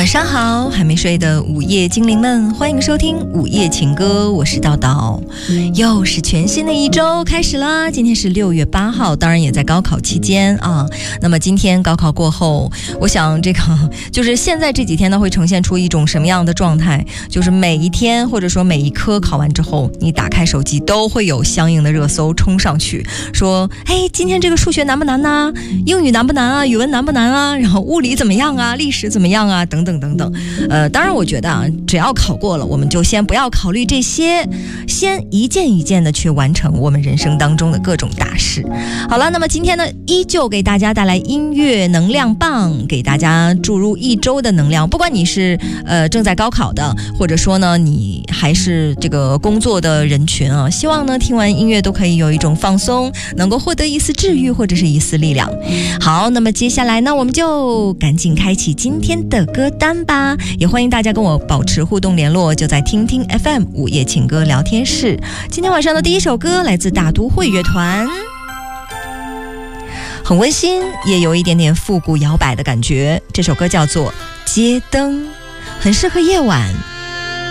晚上好，还没睡的午夜精灵们，欢迎收听午夜情歌，我是道道。又是全新的一周开始了，今天是6月8号，当然也在高考期间啊。那么今天高考过后，我想这个就是现在这几天呢，会呈现出一种什么样的状态？就是每一天或者说每一科考完之后，你打开手机都会有相应的热搜冲上去，说，哎，今天这个数学难不难呢？英语难不难啊？语文难不难啊？然后物理怎么样啊？历史怎么样啊？等等等等。当然我觉得啊，只要考过了，我们就先不要考虑这些，先一件一件的去完成我们人生当中的各种大事。好了，那么今天呢，依旧给大家带来音乐能量棒，给大家注入一周的能量。不管你是正在高考的，或者说呢你还是这个工作的人群啊，希望呢听完音乐都可以有一种放松，能够获得一丝治愈或者是一丝力量。好，那么接下来呢，我们就赶紧开启今天的歌单吧。也欢迎大家跟我保持互动联络，就在听听 FM 午夜情歌聊天室。今天晚上的第一首歌来自大都会乐团，很温馨，也有一点点复古摇摆的感觉。这首歌叫做街灯，很适合夜晚